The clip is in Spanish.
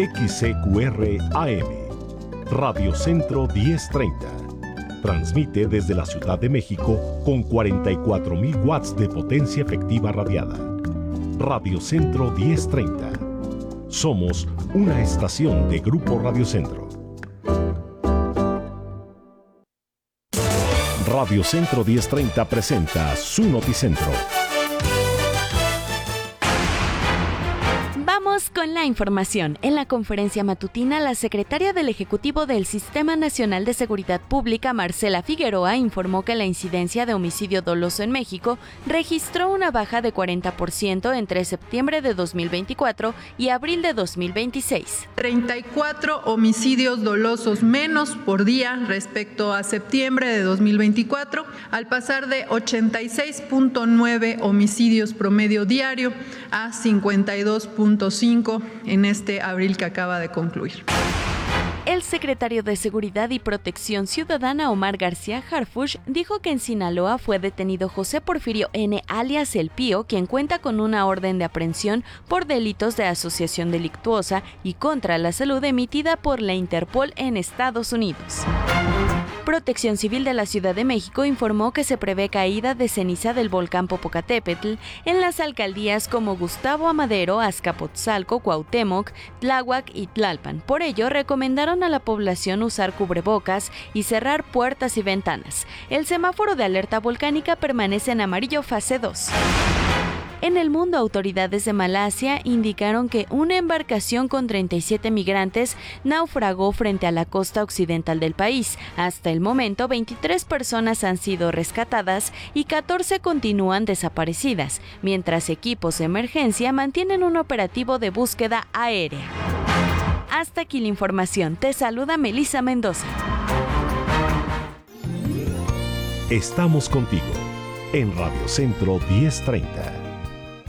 XCQR AM, Radio Centro 1030. Transmite desde la Ciudad de México con 44,000 watts de potencia efectiva radiada. Radio Centro 1030. Somos una estación de Grupo Radio Centro. Radio Centro 1030 presenta su Noticentro. Con la información, en la conferencia matutina, la secretaria del Ejecutivo del Sistema Nacional de Seguridad Pública, Marcela Figueroa, informó que la incidencia de homicidio doloso en México registró una baja de 40% entre septiembre de 2024 y abril de 2026. 34 homicidios dolosos menos por día respecto a septiembre de 2024, al pasar de 86.9 homicidios promedio diario a 52.5 en este abril que acaba de concluir. El secretario de Seguridad y Protección Ciudadana, Omar García Harfuch, dijo que en Sinaloa fue detenido José Porfirio N., alias El Pío, quien cuenta con una orden de aprehensión por delitos de asociación delictuosa y contra la salud emitida por la Interpol en Estados Unidos. Protección Civil de la Ciudad de México informó que se prevé caída de ceniza del volcán Popocatépetl en las alcaldías como Gustavo Amadero, Azcapotzalco, Cuauhtémoc, Tláhuac y Tlalpan. Por ello, recomendaron a la población usar cubrebocas y cerrar puertas y ventanas. El semáforo de alerta volcánica permanece en amarillo fase 2. En el mundo, autoridades de Malasia indicaron que una embarcación con 37 migrantes naufragó frente a la costa occidental del país. Hasta el momento, 23 personas han sido rescatadas y 14 continúan desaparecidas, mientras equipos de emergencia mantienen un operativo de búsqueda aérea. Hasta aquí la información. Te saluda Melissa Mendoza. Estamos contigo en Radio Centro 1030.